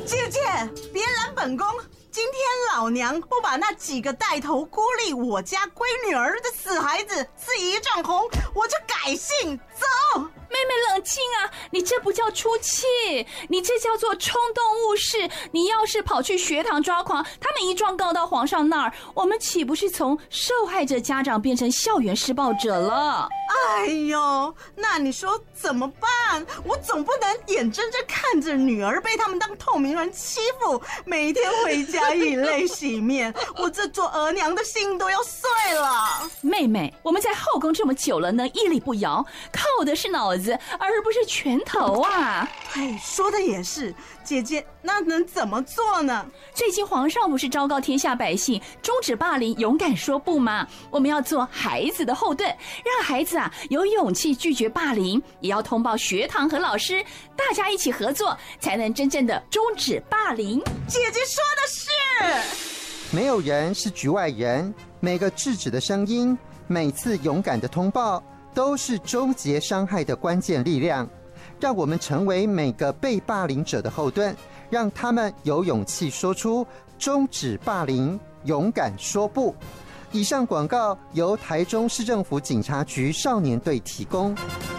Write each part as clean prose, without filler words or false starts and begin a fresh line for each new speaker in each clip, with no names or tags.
姐姐，别拦本宫！今天老娘不把那几个带头孤立我家闺女儿的死孩子是一丈红，我就改姓。走！
妹妹冷静啊，你这不叫出气，你这叫做冲动误事。你要是跑去学堂抓狂，他们一状告到皇上那儿，我们岂不是从受害者家长变成校园施暴者了？
哎呦，那你说怎么办？我总不能眼睁睁看着女儿被他们当透明人欺负，每天回家以泪洗面，我这做额娘的心都要碎了。
妹妹，我们在后宫这么久了，能屹立不摇，靠的是脑子，而不是拳头啊！
哎，说的也是，姐姐，那能怎么做呢？
最近皇上不是昭告天下百姓，终止霸凌，勇敢说不吗？我们要做孩子的后盾，让孩子有勇气拒绝霸凌，也要通报学堂和老师，大家一起合作，才能真正的终止霸凌。
姐姐说的是，
没有人是局外人，每个制止的声音，每次勇敢的通报，都是终结伤害的关键力量。让我们成为每个被霸凌者的后盾，让他们有勇气说出终止霸凌，勇敢说不。以上广告由台中市政府警察局少年队提供。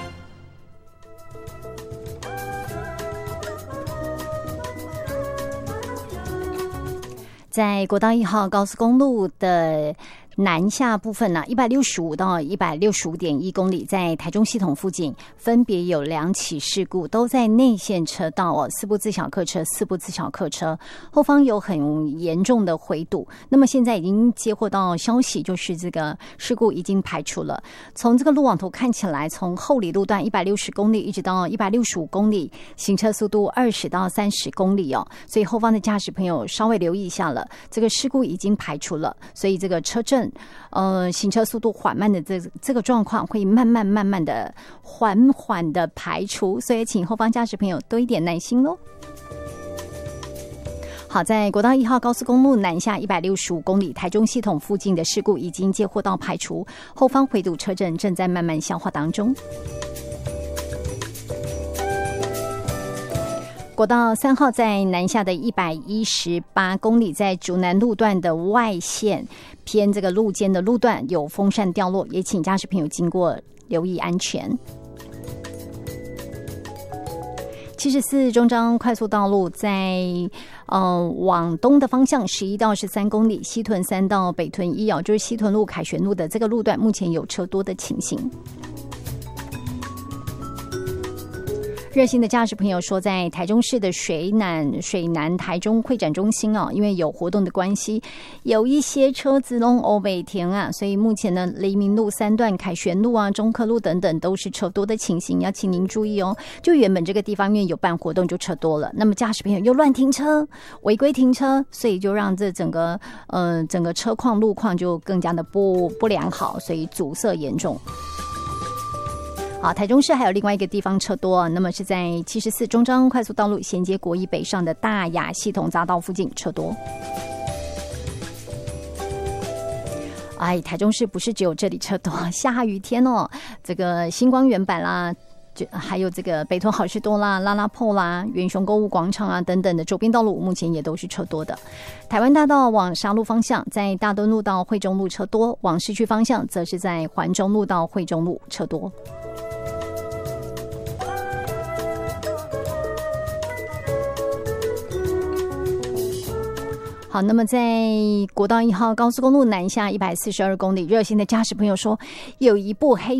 在国道1号高速公路的南下部分呢，165到165.1公里，在台中系统附近分别有2起事故，都在内线车道4部自小客车、4部自小客车，后方有很严重的回堵。那么现在已经接获到消息，就是这个事故已经排除了。从这个路网图看起来，从后里路段160公里一直到165公里，行车速度20到30公里哦，所以后方的驾驶朋友稍微留意一下了，这个事故已经排除了，所以这个车阵行车速度缓慢的这个状况会慢慢的缓缓的排除，所以请后方驾驶朋友多一点耐心咯。好，在国道1号高速公路南下165公里，台中系统附近的事故已经接获到排除，后方回堵车阵正在慢慢消化当中。国道3号在南下的118公里，在竹南路段的外线偏这个路肩的路段有风扇掉落，也请驾驶朋友经过留意安全。74中彰快速道路在往东的方向11到13公里，西屯3到北屯1就是西屯路凯旋路的这个路段目前有车多的情形。热心的驾驶朋友说，在台中市的水南台中会展中心因为有活动的关系，有一些车子都欧北停所以目前呢，黎明路3段、凯旋路中科路等等都是车多的情形，要请您注意哦。就原本这个地方因为有办活动就车多了，那么驾驶朋友又乱停车、违规停车，所以就让这整个车况路况就更加的不良好，所以阻塞严重。好，台中市还有另外一个地方车多，那么是在74中彰快速道路衔接国一北上的大雅系统匝道附近车多。台中市不是只有这里车多，下雨天这个星光原版啦，还有这个北屯好事多啦、拉拉铺啦、元雄购物广场等等的周边道路，目前也都是车多的。台湾大道往沙鹿方向，在大墩路到惠中路车多；往市区方向，则是在环中路到惠中路车多。好，那么在国道1号高速公路南下142公里，热心的驾驶朋友说，有一部黑